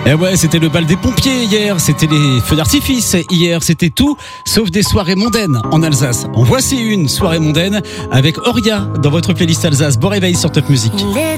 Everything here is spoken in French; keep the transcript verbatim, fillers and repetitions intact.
Et ouais, c'était le bal des pompiers hier, c'était les feux d'artifice hier, c'était tout sauf des soirées mondaines en Alsace. En voici une soirée mondaine avec Oria dans votre playlist Alsace. Bon réveil sur Top Music.